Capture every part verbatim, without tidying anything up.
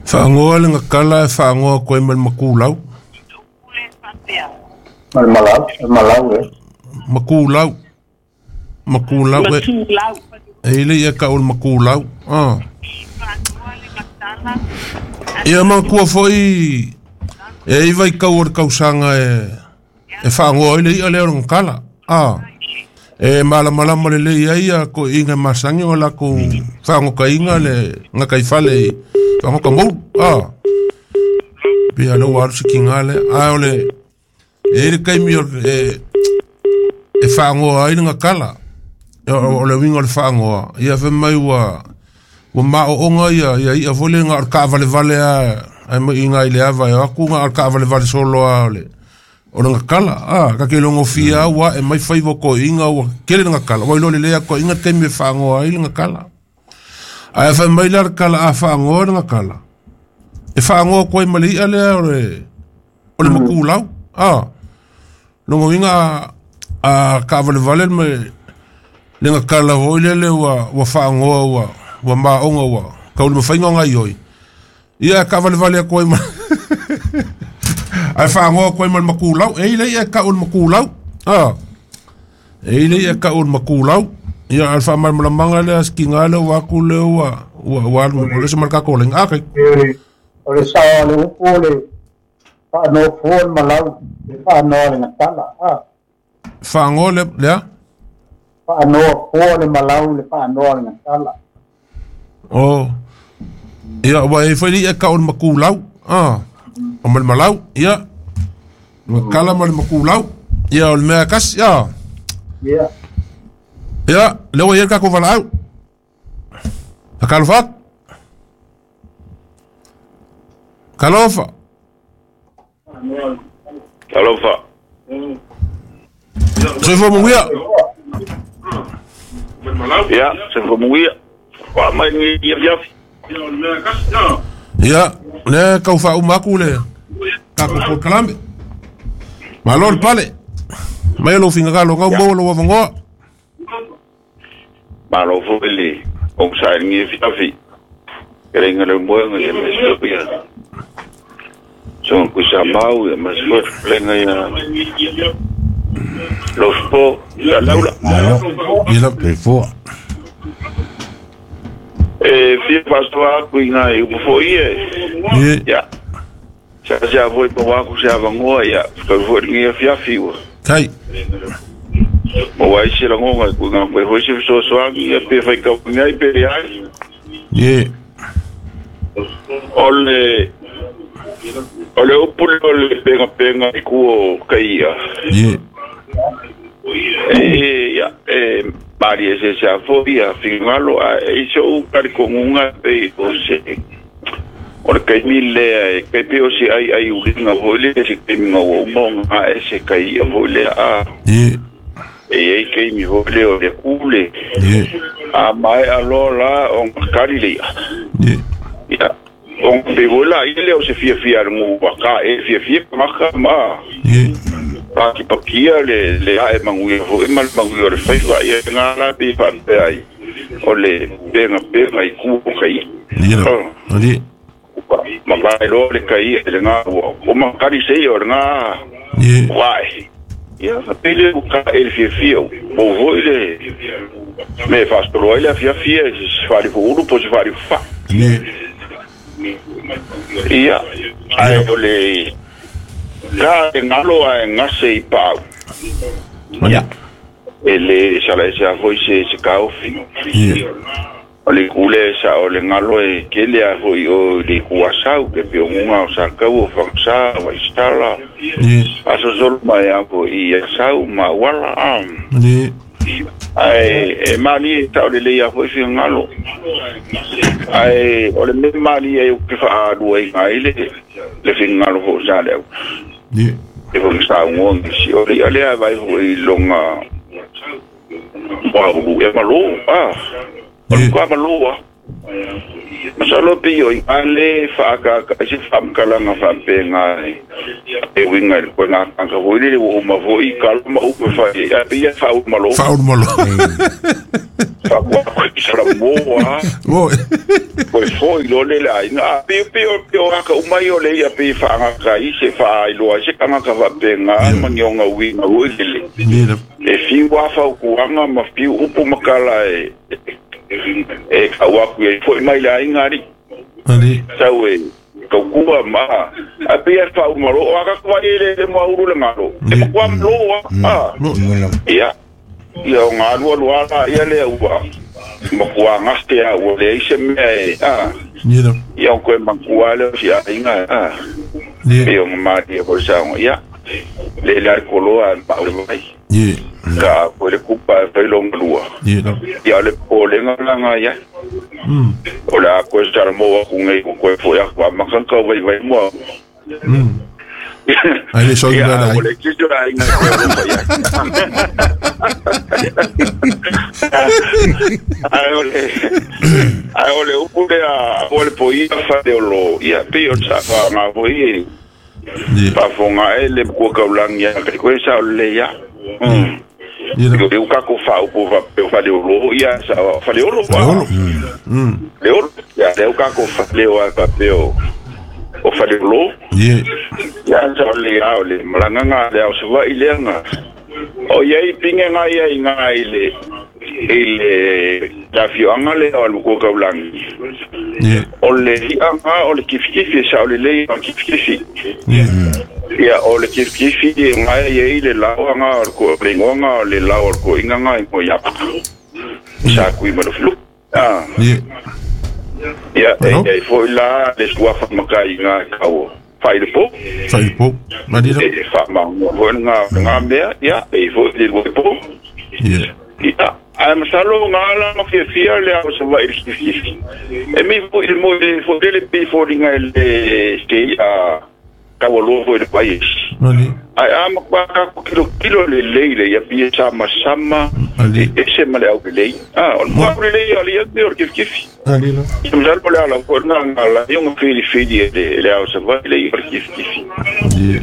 Whaangoa le ngakala e whaangoa koe mal makulau. Mal malau, malau e. Makulau. Makulau e. E ile ia ka ul makulau. Ah. Ia ma kua foi e iwa i kau or kausanga e e whaangoa ile ia leo ngakala. Ah. E mala mala male le ia ia ko inga masangi o la ko whaango ka inga le ngakai whale whaango ka mou. Ah. Pia lo waru si kingale. Ah ole e ere kaimi o e e whaangoa ina ngakala. O le winga le whaangoa. Ia whe mai wa wa mao onga ia ia ia vole nga ar ka vale vale a ai mo inga ile ava ia aku nga ar ka vale vale solo a ole. O nga kala ah ka ke longo fia wa e mai fai ko inga wa kele nga kala wa lo le le ko inga te me fango ai nga kala ai fa mai lar kala a fango nga kala e fango ko i mali ale ore o le makulau ah longo inga a ka vale vale me le nga kala ho le le wa wa fango wa wa ma onga wa ka o le fai nga oi ia ka vale vale ko i ai whaangoa koe mal makulau, e ile ia ka un makulau. Ah. E ile ia ka un makulau. Ia al wha mal malamanga le aski ngale waku le ua. Ua ua ua le se marka koling. Ah, kai. O le sawa le upo le whaano fuon malau. Le whaano le ngatala. Ah. Whaangoa le, lea? Whaano fuon le malau le whaano le ngatala. Oh. Ia, wa e whaili ia ka un makulau. Ah. O mal malau, ia. Kala mal makulau. Ia o le mea kas, ia. Ia. Ia, leo ia ka ko valau. Akalofa. Kalofa. Kalofa. Se fo muia. Ia, se fo muia. Wa mai ni ia ia. Ia o le mea kas, ia. Ia, le kau fa umaku le. Kako por kalambe. Malol pale. Mai lo finga lo ngau mo lo wavongoa. Malo fo ele. O sai ngi fiafi. Kerenga le mo ngi me stopia. Son ku sa mau e mas fo lenga ya. Los po la laula. Ila pe fo. Eh, fia pastoa ku ina e fo ie. Ya. Já já vou para o arco já vão olha, porque vou ninguém fiafi o. Kai. O aí se lá ngonga, o não vai hoje só só e a pe vai cá nem periar. Ye. Olhe. Olhe o pulo le pega pega e cu caía. Ye. Eh, ya, eh, Maria se já foi a finalo a isso o cara com uma pe o se. Ora kai mile kai peo si ai ai ulinga vole si kai mi ngo mong a ese kai vole a ye e ai kai mi vole o de kule ye a mai alola on kari le ye ya on pe vola ile o se fia fia mo ka e fia fia ma ma ye pa ki pa kia le le a e mangu vo e mal mangu o fai fa ye nga la pe pa pe ai o le pe nga pe ai ku kai ye no ye ma vai lo le kai le nga o ma kari sei o nga ye vai ia pele o ka ele fia fia o vo ele me faz pro ele fia fia se fare o uno pode fare fa ye ia ai ole ka ngalo ai ngase pa ya ele sala se foi se se ka o fi ye ole kule sa ole ngalo e kele a foi o le kuasau ke pe unga o sa ka o faksa o istala ye aso sol mai a ko i sau ma wala am ye ai e mali ta ole le a foi fi ngalo ai ole me mali e o ke fa do e ai le le fi ngalo ho sa le ye e ko sta un si ole ale vai foi longa ba u e malo ah ye kwa malua masalo pio i ale fa ka ka si fam kala nga fa penga e winga ko na ka ka wili o ma vo i kalma o fa e a pia fa o malo fa o malo Mo sara moa. Mo. Foi foi lo le la. Na pe pe pe o ka umai o le ia pe fa nga ka i se fa i lo se ka nga ka va pe nga mangonga wi nga wi le. Ni E fi wa fa ku anga ma pi upu makala e e ka wa ku e foi mai la ingari. Ali. Sawe. Ka kua ma a pe fa u maro o ka kwa ile le mo uru le ngaro. E kwa lo ah. Ia. Ia nga lo lo ala ia le wa. Mo kwa ngaste a o le se me ah. Ni no. Ia ko ma kwa le sia inga ah. Ni. E o ma di ko sa ia. Le la kolo a pa le mai. Ni. Ka ko le kupa pe lo ngua. Ni no. Ia le po le nga nga ia. Mm. Ola ko sa mo ku ngai ko ko fo ya kwa ma kan ka vai vai mo. Mm. Ai le so Ia ngana. o le kitu ai nga ko ya. Ai ole. Ai ole o pu le a o le po ia fa de lo ia pe o sa fa nga po i. Ni. Pa fo nga ele ko ka ulang ya ko sa le ya. Mm. Ni no. Eu ka ko fa o po fa fa de lo ia sa fa de lo. Mm. Leo ya leo ka ko fa leo a pa peo o fa de lo Ni. ya sa le a le mlanga nga le o se va ile nga o ye pinge nga ye nga ile ile la fio nga le o ko ka ulang Ni. o le anga o le kif kif sa o le le kif kif Ni. ya o le kif kif nga ye ile la nga ko nga le la ko inga nga ko ya sa ku mo flu ah Ni. ya e foi lá les tua fa makai nga kau fai de po Sai po. Ma ni no. e fa ma ho nga nga me ya e foi de po Ni. ya am salo nga la no que fia le au se vai ski e mi foi il mo de foi de pe foi nga le ski a kau lo foi de país Ma ni. ai am kwa ka kilo kilo le le ya pi sama sama Ali. e se me le au le ah o mo le ali ya de or kif kif Ali no. Mzal pole ala ko na ngala yung fili fili de le au se va le yor kif kif. Ni.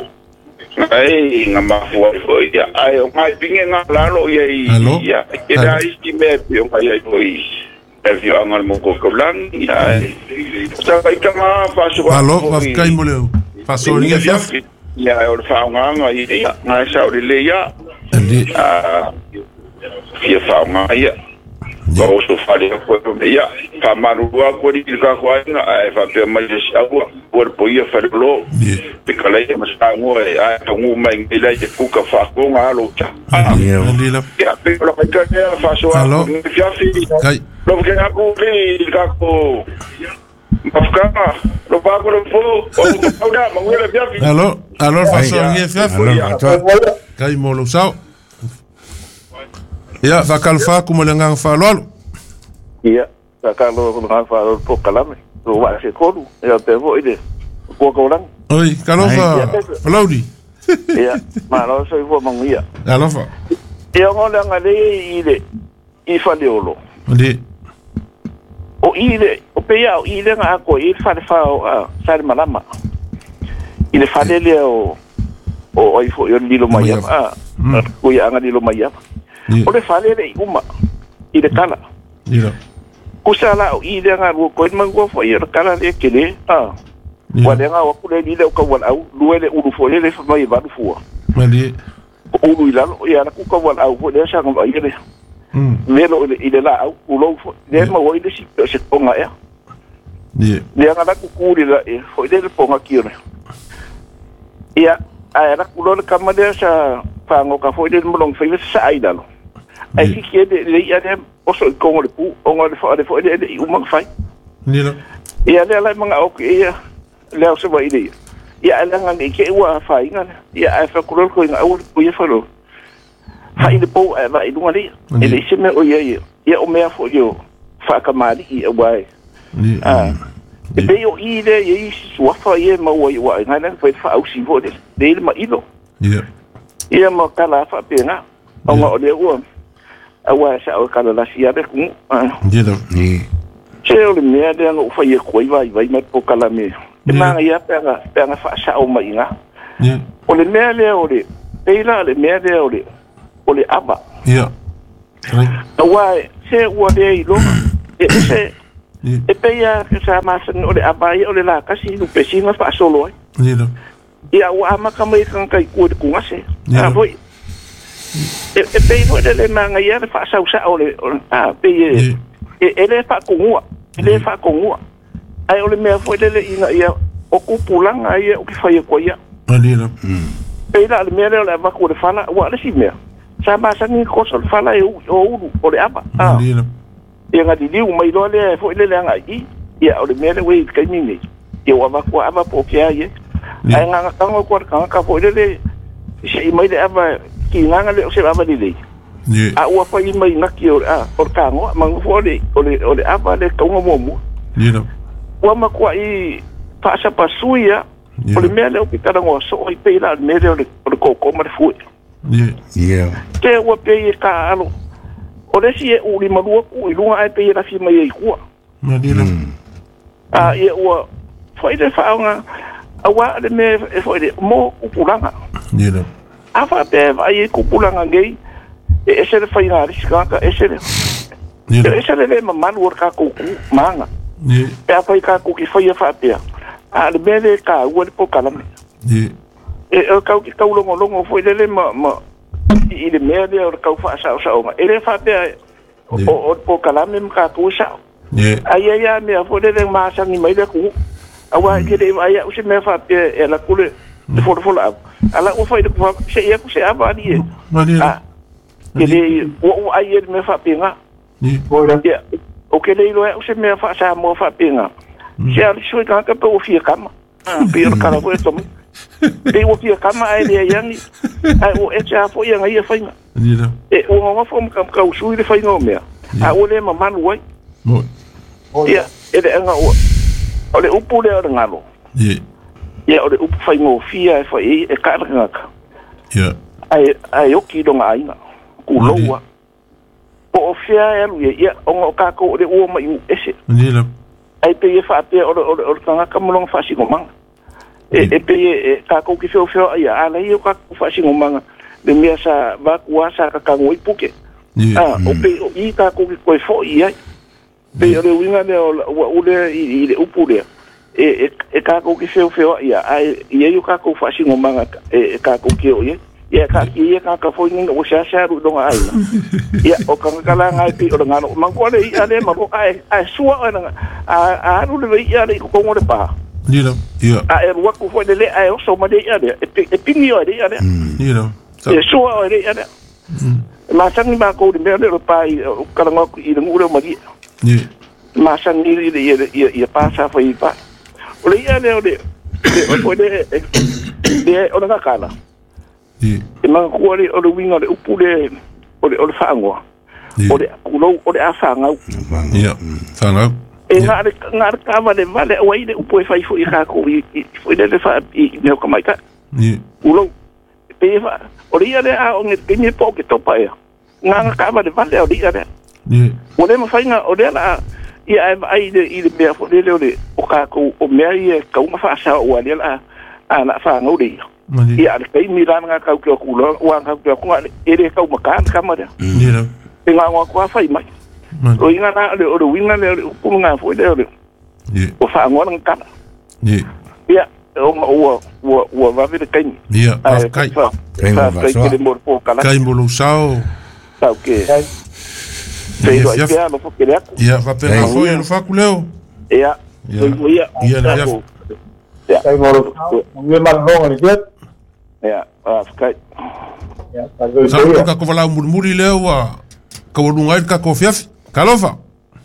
Ai nga ma fo fo ya ai o mai pinge nga la lo ya Alo? ya ke da isti me pe o mai ai foi. E vi angal mo ko ko blan ya. Sa kai ka ma fa so. Alo, va kai mo le. Fa so ni ya. Ya o fa nga nga ya nga sa o le ya. Ali. Ah. Ia fa nga ya. Ko so fale ko ya fa maru ko di ka ko nga ai fa pe mai sa ko por po ia fa lo pe kala ia mas ta ngo ai ta ngo mai ila je ku ka fa ko nga lo cha Ali la. ya pe lo ka ka ya fa so Alo. ya fi Kai. lo que ha ku ri ka ko mafka lo ba ko lo fo o da ma ngela ya fi Alo. Alo fa so ni fa. Alo. Kai mo lo sao. Ya, fa kalfa ku mo le ngang fa lo. Ia, ta kalo ko nga fa po kalame. Ro wa se ko ya te vo ide. Ko ko lang. Oi, kalfa. Flaudi. Ia, ma lo so vo mang ia. Alo fa. Ia ngo le nga le ide. I fa le olo. Ali. O ide, o pe ya o ide nga ko i fa fa o sa malama. Ide fa le le o o i fo yo lilo mai ah. Ko ya nga lilo mai. O le fa le le uma. Ide kala. Ira. Kusala o ide nga ru ko man go fo ir kala le kele ah. Wa le nga o ku le ide ko wal au luele u fo le le fa mai va fu. Ali. O lu ila o ya ku ko wal au fo le sa ngam ide. Mm. Le lo ide la au u lo fo le ma o ide si se ponga ya. Ni. Le nga la ku ku ila e fo ide le ponga ki ne. Ia ai ra ku lo ka ma le sa fa ngo ka fo ide mo long fe sa ai dalo. Ai ki ke de le ya de o so ko le pu o ngo le fo le fo de de u mang fai Ni no. ia le la manga o ke ia le o se va ide ia la nga ke wa fai nga ia ai fa ko ko nga o o ia fa lo fa ide po ai va idu ngali ele se me o ia ia ia o me fo yo fa ka mali i wa Ni. ah e pe yo ide ia si wa fa ia ma wa wa nga na fa fa au si vo de de ma ido Ia. ia ma kala fa pe nga o nga o le o awa sa o kala la sia de ku Ira. Ni. se o le mea de nga ufa ia koi vai vai mai po kala me e manga ia pega pega fa sa o mai nga Ia. o le mea le o le peila le mea le o le o le aba Ia. awa se ua le i lo e se e pe ia sa masa o le abai o le la kasi no pesinga fa solo ni no ia ua ama ka mai kan kai ku ku ngase a foi e e pe no le manga ia fa sa sa o le a pe e e le fa ku ngua le fa ku ngua ai o le me foi le ina ia o ku pulanga ia o ki fa ia ko ia ni no pe la le me le va ku le fala ua le si me sa masa ni ko so fala e o o o le apa a ni no ia ngati liu mai lo le foi le langa i ia o le me le we kai ni ia wa va ku ava po kia ia ai nga ka ngo ko ka ka foi le se mai le ava ki nga le o se ava le ni a ua fa i mai na ki o a o ka ngo ma ngo le o le o le ava le ka ngo mo ni no wa ma ku i pa sa pa suia o le me le o ki ta ngo so i pe la me le o le ko ko ma fu ni yeah te ua pe ka alo o le si e uri marua ku i lunga ai pe i rafi mai e kua. ni no A ia ua foi le whaonga a wa le me e foi le mo upulanga. ni no A wha pe vai e kupulanga ngei e ese le whai ngā risikanga ese le. ni no E ese le le mamanu or ka kuku maanga. ni Pe a whai ka kuki whai a wha pea. A le me le ka ua le po kalame. ni E e kau ki kau longo longo foi le le ma ma i le mea le or kau wha sao sao ma. E le wha pea o o po kalame mka ku sao. ni Ai ai ai me fo le ma sa ni mai le ku. Awa ke le ai o se me fa pe e la ku le fo fo la. Ala o fa de ku se ia ku se ava ni. ni no Ah. Ke le o ai e me fa pe nga. ni Oi, la. Ya. O ke le lo o se me fa sa mo fa pe nga. Se ali so ka ka pe o fi kama. Ah, pe o kala ko to. Pe o fi kama ai le yang. Ai o e cha fo ia ngai fa nga. ni no E o nga fo mo kam ka o su le fa nga me. Ah o le mama no wai. mo Oi, Ia, ele anga o. O le upu le o le ngalo. ni Ia o le upu fai ngō fia e fai e kāra ngaka. ya Ai, ai o ki donga ainga. Ku loua. Po o fia e alu ia, ia o ngā kako o le ua mai u ese. ni no Ai pe e wha pe o le o le o le ngaka mulonga wha singo manga. E, e pe e kako ki feo feo ai a ala i o kako wha singo manga. Le mea sa wakua sa kakango i puke. ni Ah, o pe o i kako ki koe fo i ai. Pe o le winga le o ua ule i le upu lea. E, e, e kako ki feo feo ia, ai, ia i o kako whasingo manga e, e kako ki o ia. Ia ka ki ia kaka fo inga o sia sia ru donga ai. Ia o kanga kala ngai pi o ngano. Mangko le ia le maro ai ai sua o nga. A a ru le ia le ko kongo le pa. ni no ya A e ru ku fo le le ai o so ma le ia le. E pi- e pingi o le ia le. ni no E sua o le ia le. Ma sangi ma ko le me le pa i o kala ngok i le ngure ma di. ni Ma sangi le ia ia ia pa sa fo i pa. O le ia le o le o le le o nga kala. ni E mga kua le o le winga le upu le o le o le whaangoa. ni O le kulou o le a whaangau. ya fanga E ngā re ngā re kawa le vale o ai le upu e whai fo i kako i fo i le le wha i neo ka maika. ni Kulou. Pe e wha. O le ia le a o nge kini po ke topa ea. Ngā ngā kawa le vale o le ia le. ni O le ma whainga o le ala ia e ai le i le mea fo le le o le o kako o mea i e kaunga wha sa o le ala a na whaangau le ia. ni Ia le kai mirana ngā kau kia kula o ngā kau kia kunga e re kau makaan kamara. ni no E ngā ngā kua whai mai. O inga nā le o le winga le o le upu ngā fwoi le o le ni o whaangoa ngā kata. ni Ia, o ngā ua, ua, ua wawe le kaini. ya kai Kai mo Kai vasoa. kere mor po kala. kai mo lo sao Tau ke. Peido ai pia no fokere aku. ya va pe na foi no fa kuleo Ia. Ia. Ia. Ia, ia. Ia. kai moro. Ngue malonga ni jet. Ia. Ah, kai. Ya, ka go sa ia. ka ko vala murmuri leo wa ka wo ngai ka ko fiaf kalofa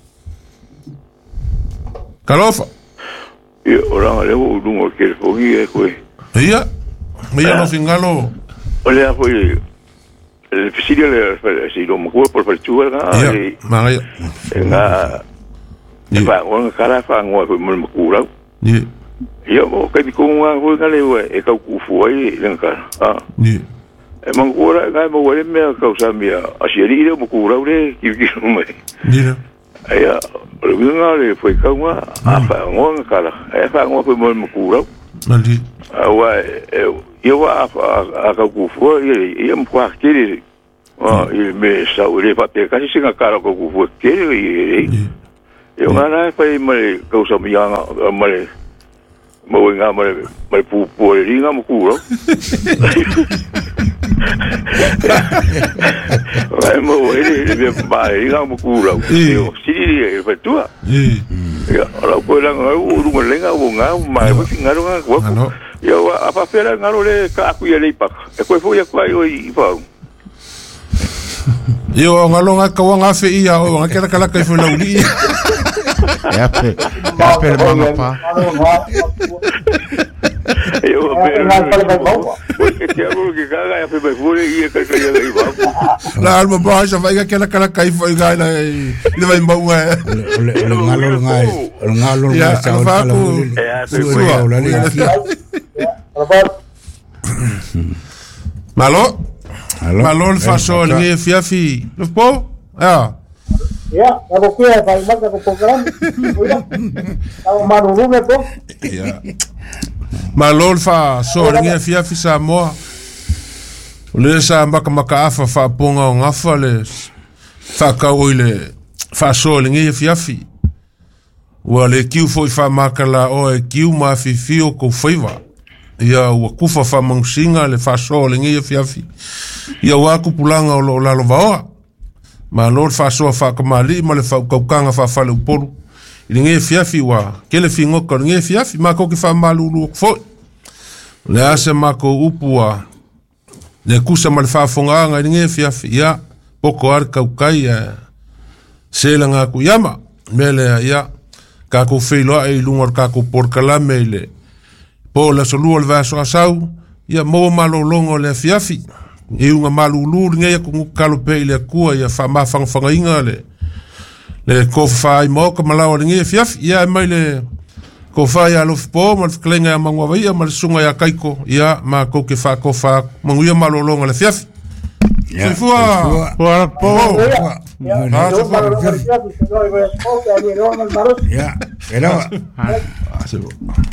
kalofa Ia, oranga le o dungo ke fogi e koe. ia me ia no fingalo O le a foi le fisilia le si lo mo por por chua nga. ia ma ia Nga e fa o nga kala fa ngo foi mo mo kura. ni Ia mo ka di ko nga foi nga le e ka ku foi le nga. Ah. ni E mo kura nga mo wale me ka usa mia. Asieri le mo kura le ki ki mo. ni no Ia, o le nga le foi ka nga a fa ngo nga kala. E fa ngo foi mo mo kura. ma di Awa e ia wa a ka ku foi ia ia mo kwa kiri. Ah, il me sa ule pa pe kasi singa kara ko ku ke e. E ngana pa mai ko sa mi anga mai mo nga mai mai pu pu ringa mo ku ro. Ai mo ele ele ba ringa mo ku ro. Io si e fa tua. Ya, ala ko la ngau ru mo lenga wo nga mai mo ngaro nga ko. Yo apa fera ngaro le ka ku ye le pa. E ko fo ya ko ai i pa. Yo ngalo nga ka wanga fe ia o nga kera kala kai fula uli. Ya pe. Ya pe mama pa. Yo pero que algo que caga ya pe me fure ia ka ka ia i pa. La alma ba sa vai nga kera kala kai foi ga na le vai mbau nga. Ole ole ngalo nga. Ole ngalo nga sa o kala. Ya pe Malo? Malo le faso le nge fiafi. Lo po? Ya. Ya, ako kuya pa iba ko program. Ako marunong po. Ya. Malo le faso le nge fiafi sa mo. Le sa maka maka afa fa ponga o ngafa le fa ka oile faso le nge fiafi. Wa le kiu foi fa maka la o e kiu ma fi fio ko faiva. Ia ua kufa fa mangsinga le faso le nge fiafi. Ia waku pulanga o lo lalo vaoa. Ma lor faso fa kamali ma le fa kaukanga fa fa le upolu. I nge fiafi wa kele fingo ko nge fiafi ma ko ki fa malulu fo. Le ase ma ko upua. Le kusa ma le fa fonga nga nge fiafi ia poko ar kaukai sela nga ku yama mele ia ka ko feilo ai lungar ka ko porkala mele. Po la solua le vaso asau, ia mo malolongo le fiafi. E unga malulu nge ku kalope ile kua ia fa mafang fangainga le. Le ko fa mo ko malawa nge fiafi ia mai le ko fa ia lo po mal klenga mangwa vai mal sunga ya kaiko ia ma ko ke fa ko fa mo ia malolongo le fiafi. Ya. Fua. Por po. Ya. Era. Ah, se